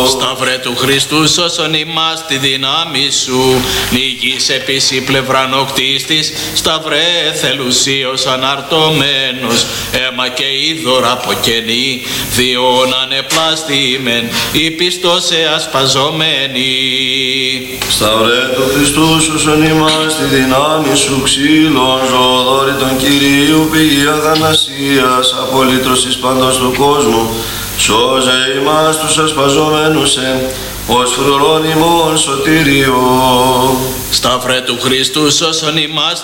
Σταυρέ του Χριστού, σώσον ημάς τη δύναμη σου. Νικείς επίσης η πλευράν οκτίστης. Σταυρέ θελουσίος αναρτωμένος. Αίμα και είδωρα αποκαινή. Διόν ανεπλάστημεν. Η πιστός ασπαζόμενη. Σταυρέ του Χριστού, σώσον ημάς τη δύναμη σου. Ξύλων ζωοδόρη των Κυρίου, πηγή αθανασίας, απολύτρωσης παντός του κόσμου. Σώζε ημάς τους ασπαζόμενους ως φρουρών ημών σωτήριο. Σταυρέ του Χριστού, σώσον ημάς